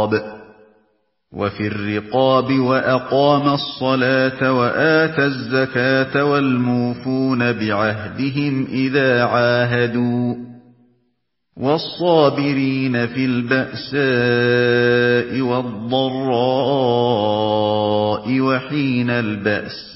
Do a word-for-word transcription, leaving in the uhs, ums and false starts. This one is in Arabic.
الرِّقَابِ وَفِي الرِّقَابِ وَأَقَامَ الصَّلَاةَ وَآتَى الزَّكَاةَ وَالْمُوفُونَ بِعَهْدِهِمْ إِذَا عَاهَدُوا وَالصَّابِرِينَ فِي الْبَأْسَاءِ وَالضَّرَّاءِ وَحِينَ الْبَأْسِ